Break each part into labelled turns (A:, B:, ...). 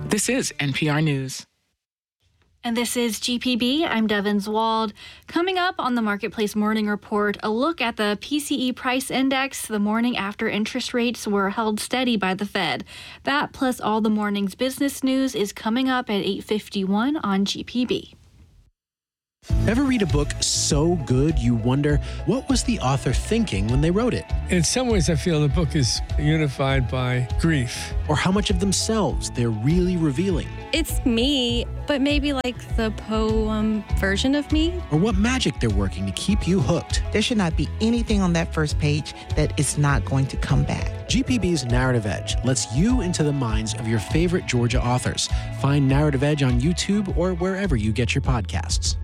A: This is NPR News.
B: And this is GPB. I'm Devin Wald. Coming up on the Marketplace Morning Report, a look at the PCE price index the morning after interest rates were held steady by the Fed. That plus all the morning's business news is coming up at 8:51 on GPB.
C: Ever read a book so good you wonder, what was the author thinking when they wrote it?
D: In some ways, I feel the book is unified by grief.
C: Or how much of themselves they're really revealing?
E: It's me, but maybe like the poem version of me.
C: Or what magic they're working to keep you hooked.
F: There should not be anything on that first page that is not going to come back.
C: GPB's Narrative Edge lets you into the minds of your favorite Georgia authors. Find Narrative Edge on YouTube or wherever you get your podcasts.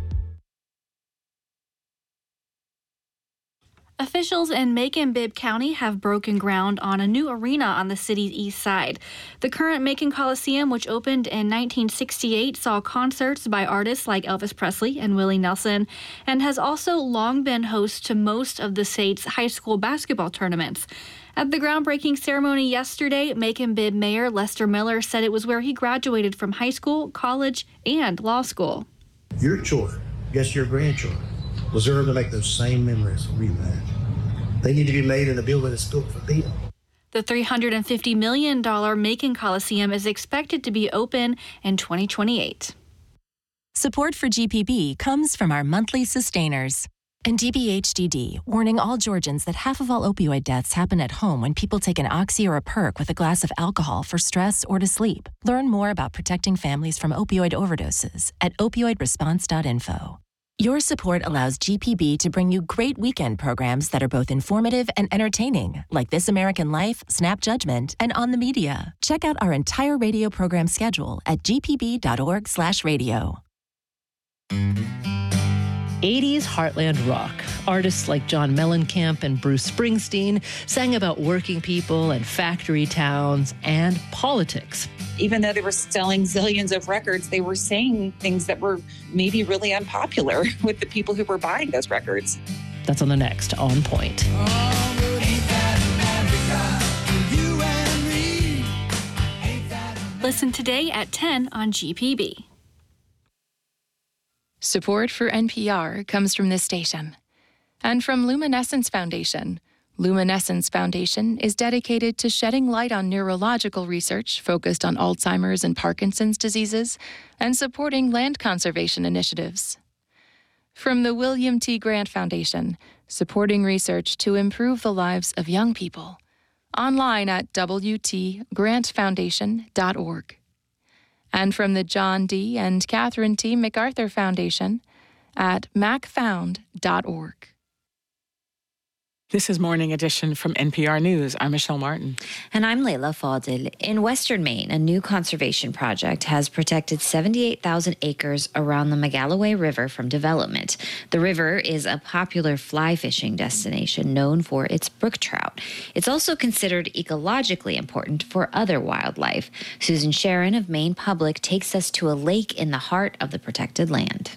B: Officials in Macon-Bibb County have broken ground on a new arena on the city's east side. The current Macon Coliseum, which opened in 1968, saw concerts by artists like Elvis Presley and Willie Nelson, and has also long been host to most of the state's high school basketball tournaments. At the groundbreaking ceremony yesterday, Macon-Bibb Mayor Lester Miller said it was where he graduated from high school, college, and law school.
G: Your children, yes, your grandchildren, deserve to make those same memories we've had. They need to be made in a building that's built for them.
B: The $350 million Macon Coliseum is expected to be open in 2028.
H: Support for GPB comes from our monthly sustainers. And DBHDD, warning all Georgians that half of all opioid deaths happen at home when people take an Oxy or a Perk with a glass of alcohol for stress or to sleep. Learn more about protecting families from opioid overdoses at opioidresponse.info. Your support allows GPB to bring you great weekend programs that are both informative and entertaining, like This American Life, Snap Judgment, and On the Media. Check out our entire radio program schedule at gpb.org/radio.
I: 80s heartland rock. Artists like John Mellencamp and Bruce Springsteen sang about working people and factory towns and politics.
J: Even though they were selling zillions of records, they were saying things that were maybe really unpopular with the people who were buying those records.
I: That's on the next On Point.
B: Listen today at 10 on GPB.
K: Support for NPR comes from this station and from Luminescence Foundation. Luminescence Foundation is dedicated to shedding light on neurological research focused on Alzheimer's and Parkinson's diseases and supporting land conservation initiatives. From the William T. Grant Foundation, supporting research to improve the lives of young people. Online at wtgrantfoundation.org. And from the John D. and Catherine T. MacArthur Foundation at macfound.org.
A: This is Morning Edition from NPR News. I'm Michelle Martin.
L: And I'm Layla Fadil. In western Maine, a new conservation project has protected 78,000 acres around the Magalloway River from development. The river is a popular fly fishing destination known for its brook trout. It's also considered ecologically important for other wildlife. Susan Sharon of Maine Public takes us to a lake in the heart of the protected land.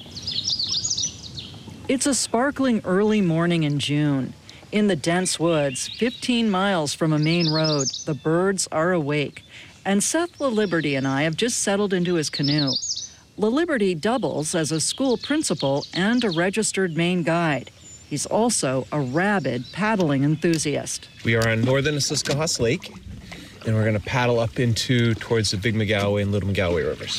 M: It's a sparkling early morning in June. In the dense woods, 15 miles from a main road, the birds are awake. And Seth LaLiberty and I have just settled into his canoe. LaLiberty doubles as a school principal and a registered Maine guide. He's also a rabid paddling enthusiast.
N: We are on northern Susquehanna Lake, and we're going to paddle up towards the Big Magalloway and Little Magalloway rivers.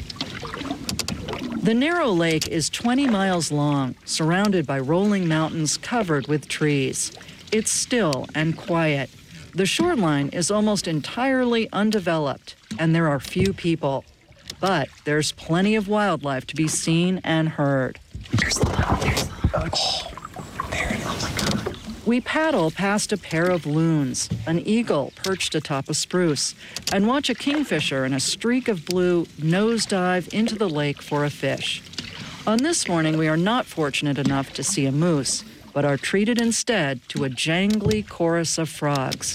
M: The narrow lake is 20 miles long, surrounded by rolling mountains covered with trees. It's still and quiet. The shoreline is almost entirely undeveloped, and there are few people. But there's plenty of wildlife to be seen and heard.
A: There's the one.
M: There it is. Oh my God. We paddle past a pair of loons, an eagle perched atop a spruce, and watch a kingfisher in a streak of blue nosedive into the lake for a fish. On this morning, we are not fortunate enough to see a moose, but are treated instead to a jangly chorus of frogs.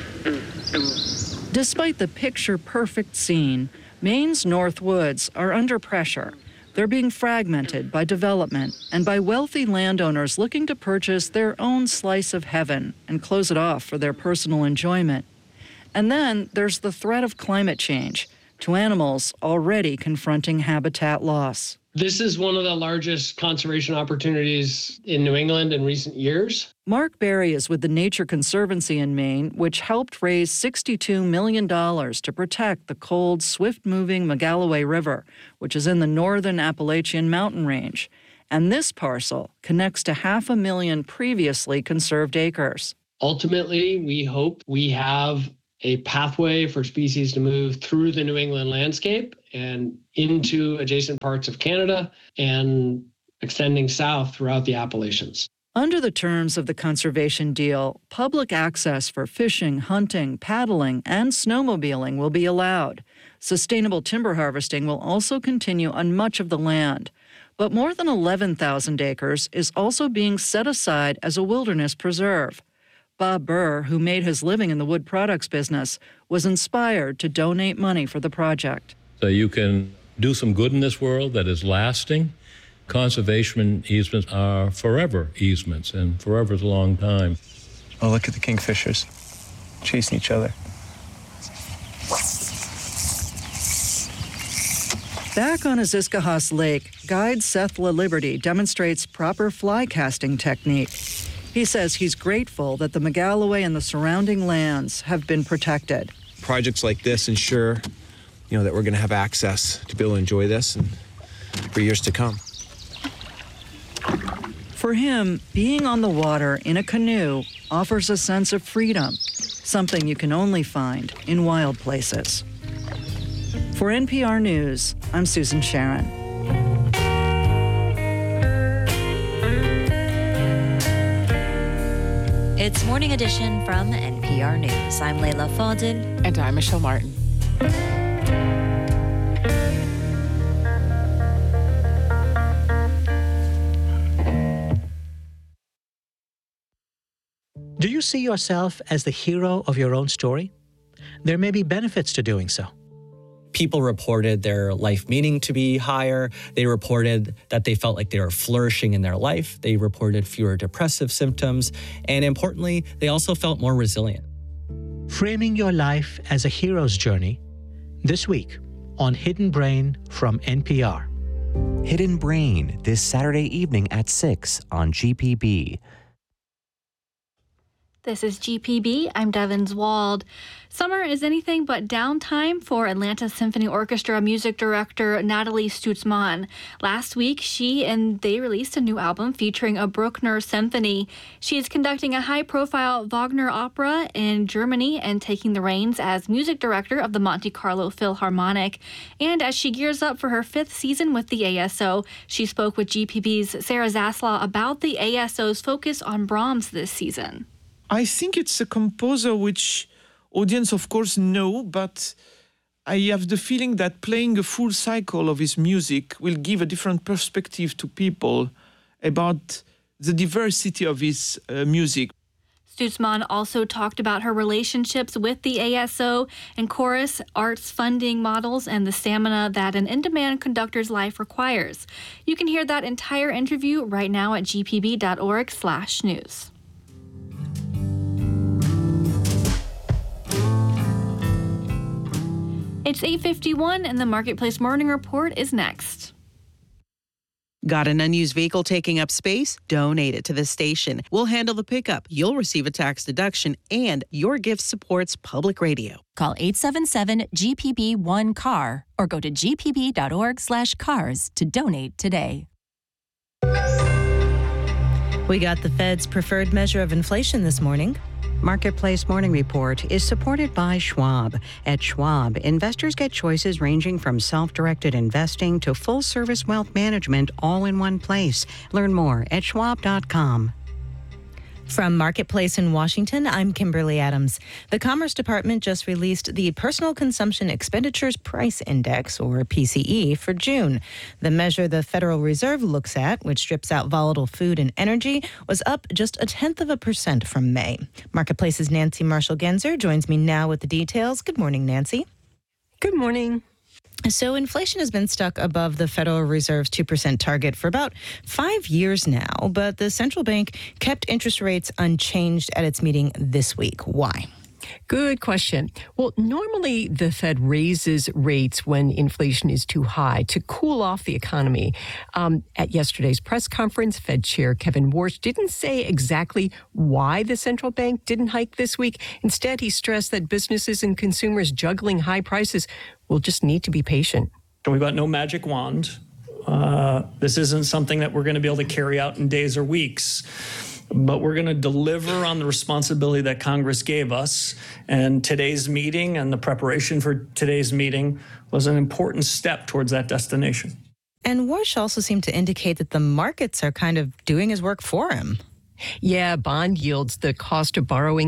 M: Despite the picture-perfect scene, Maine's North Woods are under pressure. They're being fragmented by development and by wealthy landowners looking to purchase their own slice of heaven and close it off for their personal enjoyment. And then there's the threat of climate change. to animals already confronting habitat loss.
O: This is one of the largest conservation opportunities in New England in recent years.
M: Mark Berry is with the Nature Conservancy in Maine, which helped raise $62 million to protect the cold, swift-moving Magalloway River, which is in the northern Appalachian mountain range. And this parcel connects to 500,000 previously conserved acres.
O: Ultimately, we hope we have a pathway for species to move through the New England landscape and into adjacent parts of Canada and extending south throughout the Appalachians.
M: Under the terms of the conservation deal, public access for fishing, hunting, paddling, and snowmobiling will be allowed. Sustainable timber harvesting will also continue on much of the land. But more than 11,000 acres is also being set aside as a wilderness preserve. Bob Burr, who made his living in the wood products business, was inspired to donate money for the project.
P: So you can do some good in this world that is lasting. Conservation easements are forever easements, and forever is a long time.
N: Oh, look at the kingfishers chasing each other.
M: Back on Aziscahas Lake, guide Seth LaLiberty demonstrates proper fly casting technique. He says he's grateful that the Magalloway and the surrounding lands have been protected.
N: Projects like this ensure, that we're going to have access to be able to enjoy this and for years to come.
M: For him, being on the water in a canoe offers a sense of freedom, something you can only find in wild places. For NPR News, I'm Susan Sharon.
L: It's Morning Edition from NPR News. I'm Leila Fadel.
A: And I'm Michelle Martin.
C: Do you see yourself as the hero of your own story? There may be benefits to doing so.
Q: People reported their life meaning to be higher. They reported that they felt like they were flourishing in their life. They reported fewer depressive symptoms. And importantly, they also felt more resilient.
C: Framing your life as a hero's journey, this week on Hidden Brain from NPR.
R: Hidden Brain, this Saturday evening at 6 on GPB.
B: This is GPB. I'm Devins Wald. Summer is anything but downtime for Atlanta Symphony Orchestra music director Natalie Stutzman. Last week, they released a new album featuring a Bruckner symphony. She is conducting a high-profile Wagner opera in Germany and taking the reins as music director of the Monte Carlo Philharmonic. And as she gears up for her 5th season with the ASO, she spoke with GPB's Sarah Zaslaw about the ASO's focus on Brahms this season.
S: I think it's a composer which audience, of course, know, but I have the feeling that playing a full cycle of his music will give a different perspective to people about the diversity of his music.
B: Stutzman also talked about her relationships with the ASO and chorus arts funding models and the stamina that an in-demand conductor's life requires. You can hear that entire interview right now at gpb.org/news. It's 8:51 and the Marketplace Morning Report is next.
T: Got an unused vehicle taking up space? Donate it to the station. We'll handle the pickup. You'll receive a tax deduction, and your gift supports public radio.
H: Call 877-GPB-1-CAR or go to gpb.org/cars to donate today.
U: We got the Fed's preferred measure of inflation this morning.
V: Marketplace Morning Report is supported by Schwab. At Schwab, investors get choices ranging from self-directed investing to full-service wealth management all in one place. Learn more at schwab.com.
U: From Marketplace in Washington, I'm Kimberly Adams. The Commerce Department just released the Personal Consumption Expenditures Price Index, or PCE, for June. The measure the Federal Reserve looks at, which strips out volatile food and energy, was up just 0.1% from May. Marketplace's Nancy Marshall-Genzer joins me now with the details. Good morning, Nancy.
W: Good morning.
U: So inflation has been stuck above the Federal Reserve's 2% target for about 5 years now, but the central bank kept interest rates unchanged at its meeting this week. Why?
D: Good question. Well, normally the Fed raises rates when inflation is too high to cool off the economy. At yesterday's press conference, Fed Chair Kevin Warsh didn't say exactly why the central bank didn't hike this week. Instead, he stressed that businesses and consumers juggling high prices will just need to be patient.
E: We've got no magic wand. This isn't something that we're going to be able to carry out in days or weeks. But we're going to deliver on the responsibility that Congress gave us. And today's meeting and the preparation for today's meeting was an important step towards that destination.
U: And Warsh also seemed to indicate that the markets are kind of doing his work for him.
D: Yeah, bond yields, the cost of borrowing